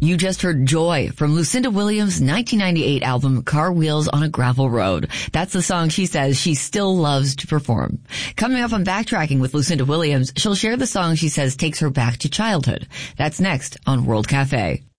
You just heard Joy from Lucinda Williams' 1998 album Car Wheels on a Gravel Road. That's the song she says she still loves to perform. Coming up on Backtracking with Lucinda Williams, she'll share the song she says takes her back to childhood. That's next on World Cafe.